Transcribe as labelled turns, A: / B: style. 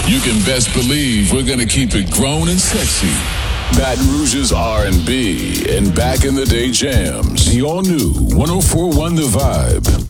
A: You can best believe we're gonna keep it grown and sexy. Baton Rouge's R&B and back in the day jams. The all new 104.1 The Vibe.